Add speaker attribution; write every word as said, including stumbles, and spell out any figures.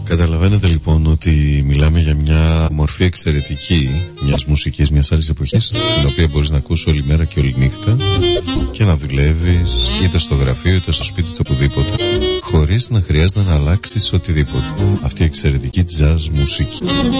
Speaker 1: Καταλαβαίνετε λοιπόν ότι μιλάμε για μια μορφή εξαιρετική μιας μουσικής μιας άλλης εποχής, την οποία μπορείς να ακούσεις όλη μέρα και όλη νύχτα και να δουλεύεις είτε στο γραφείο είτε στο σπίτι του οπουδήποτε, χωρίς να χρειάζεται να αλλάξεις οτιδήποτε. Αυτή η εξαιρετική jazz μουσική.